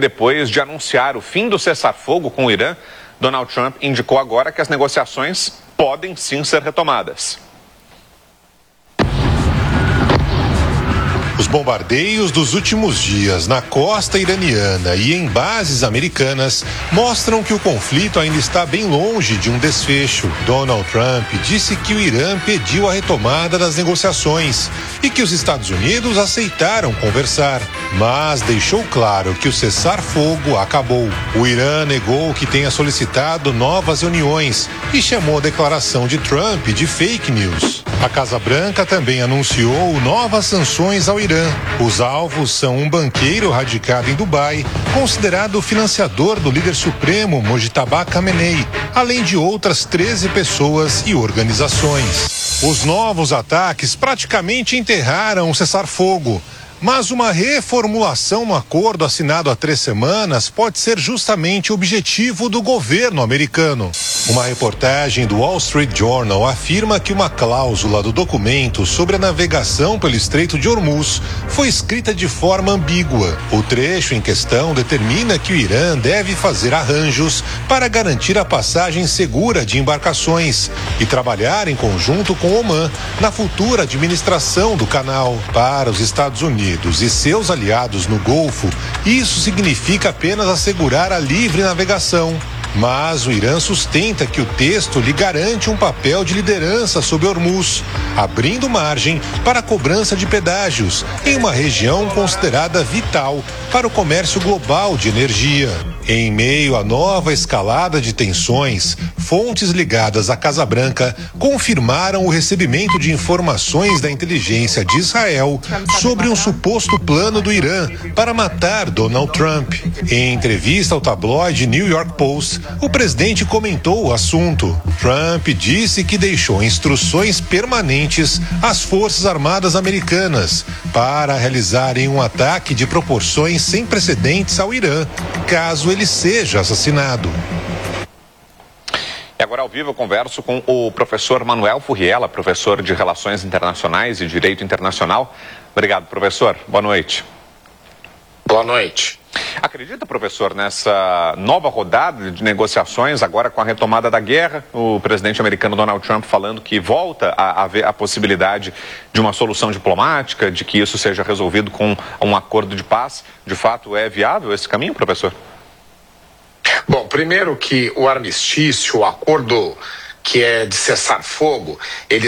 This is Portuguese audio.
depois de anunciar o fim do cessar-fogo com o Irã, Donald Trump indicou agora que as negociações podem sim ser retomadas. Os bombardeios dos últimos dias na costa iraniana e em bases americanas mostram que o conflito ainda está bem longe de um desfecho. Donald Trump disse que o Irã pediu a retomada das negociações e que os Estados Unidos aceitaram conversar, mas deixou claro que o cessar-fogo acabou. O Irã negou que tenha solicitado novas reuniões e chamou a declaração de Trump de fake news. A Casa Branca também anunciou novas sanções ao Irã. Os alvos são um banqueiro radicado em Dubai, considerado financiador do líder supremo Mojtaba Khamenei, além de outras 13 pessoas e organizações. Os novos ataques praticamente enterraram o cessar-fogo. Mas uma reformulação no acordo assinado há 3 semanas pode ser justamente o objetivo do governo americano. Uma reportagem do Wall Street Journal afirma que uma cláusula do documento sobre a navegação pelo Estreito de Hormuz foi escrita de forma ambígua. O trecho em questão determina que o Irã deve fazer arranjos para garantir a passagem segura de embarcações e trabalhar em conjunto com Omã na futura administração do canal. Para os Estados Unidos e seus aliados no Golfo, isso significa apenas assegurar a livre navegação. Mas o Irã sustenta que o texto lhe garante um papel de liderança sobre Hormuz, abrindo margem para a cobrança de pedágios em uma região considerada vital para o comércio global de energia. Em meio à nova escalada de tensões, fontes ligadas à Casa Branca confirmaram o recebimento de informações da inteligência de Israel sobre um suposto plano do Irã para matar Donald Trump. Em entrevista ao tabloide New York Post, o presidente comentou o assunto. Trump disse que deixou instruções permanentes às Forças Armadas americanas para realizarem um ataque de proporções sem precedentes ao Irã, caso ele seja assassinado. E agora ao vivo eu converso com o professor Manuel Furriela, professor de Relações Internacionais e Direito Internacional. Obrigado, professor. Boa noite. Boa noite. Acredita, professor, nessa nova rodada de negociações, agora com a retomada da guerra, o presidente americano Donald Trump falando que volta a haver a possibilidade de uma solução diplomática, de que isso seja resolvido com um acordo de paz? De fato, é viável esse caminho, professor? Bom, primeiro que o armistício, o acordo que é de cessar fogo, ele